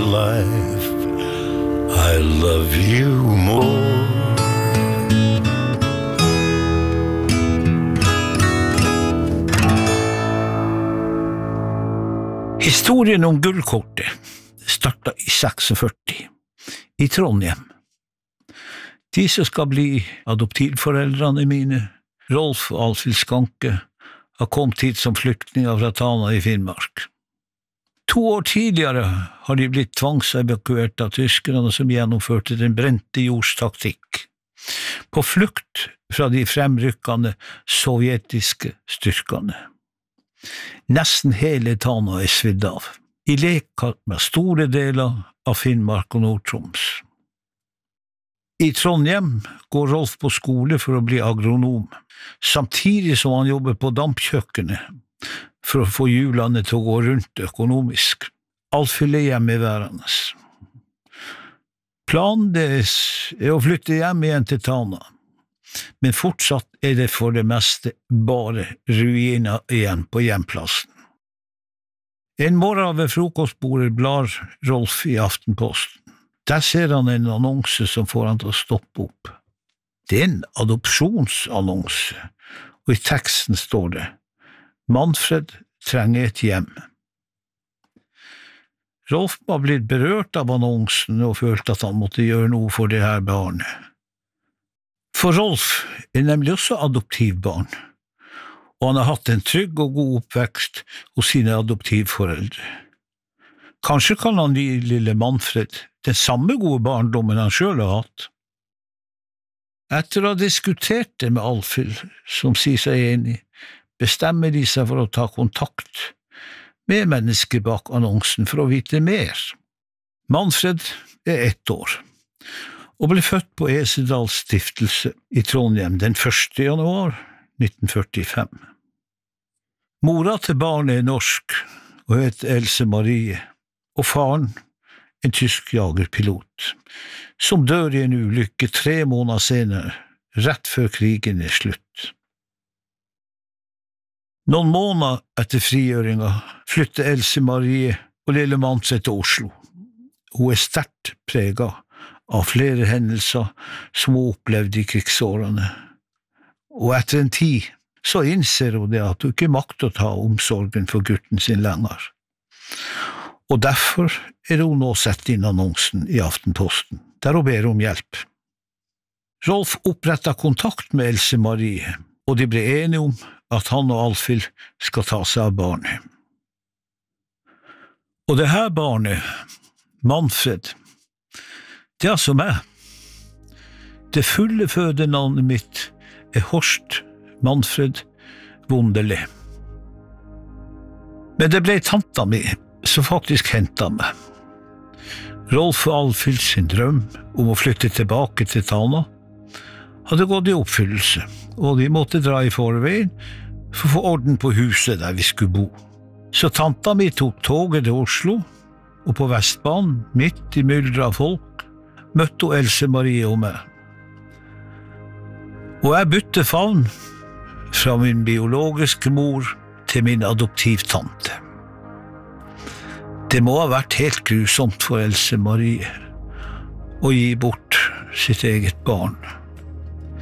life, I love you more. Historien om gullkortet startet i 46 i Trondheim. De som skal bli adoptivforeldrene mine, Rolf og Alfhild Skanke, har kommet hit som flyktninger fra Tana i Finnmark. 2 år tidligere har de blitt tvangsevakuert av tyskerne som gjennomførte den brente jords taktikk, på flukt fra de fremrykkende sovjetiske styrkene. Nesten hele Tana er svidd av, i lek med store deler av Finnmark og Nord-Troms. I Trondheim går Rolf på skole for å bli agronom, samtidig som han jobber på dampkjøkkenet for å få hjulene til å gå rundt økonomisk. Alfhild er hjemmeværende. Planen deres er å flytte hjem igjen til Tana, men fortsatt er det for det meste bare ruiner igjen på hjemplassen. En morgen ved frokostbordet blar Rolf i Aftenposten. Der ser han en annonse som får han til å stoppe opp. Det er en adopsjonsannonse, og i teksten står det: Manfred trenger et hjem. Rolf var blitt berørt av annonsen og følte at han måtte gjøre noe for det her barnet. For Rolf er nemlig også adoptivbarn, og han har hatt en trygg og god oppvekst hos sine adoptivforeldre. Kanskje kan han gi lille Manfred den samme gode barndommen han selv har hatt. Etter å ha diskutert det med Alfhild, som sier seg enig, bestemmer de seg for å ta kontakt med mennesker bak annonsen for å vite mer. Manfred er 1 år, og ble født på Esedals stiftelse i Trondheim den 1. januar 1945. Mora til barnet er norsk og heter Else Marie, og faren en tysk jagerpilot, som dør i en ulykke 3 måneder senere, rett før krigen er slutt. Noen måneder etter frigjøringa flytter Else Marie og lille Manfred til Oslo. Hun er sterkt preget av flere hendelser som hun opplevde i krigsårene, og etter en tid så innser hun det at hun ikke makter å ta omsorgen for gutten sin lenger. Og derfor er hun nå sett inn annonsen i Aftenposten, der hun ber om hjelp. Rolf opprettet kontakt med Else Marie, og de ble enige om at han og Alfhild skal ta seg av barnet. Og det her barnet, Manfred, det er altså meg. Det fulle fødenavnet mitt er Horst Manfred Wunderle. Men det ble tanta mi som faktisk hentet meg. Rolf og Alfhild sin drøm om å flytte tilbake til Tana hadde gått i oppfyllelse, og de måtte dra i forveien for å få orden på huset der vi skulle bo. Så tanta mi tok toget til Oslo, og på Vestbanen, midt i myldret av folk, møtte Else Marie og meg. Og jeg bytte favn fra min biologiske mor til min adoptivtante. Det må ha vært helt grusomt for Else Marie å gi bort sitt eget barn.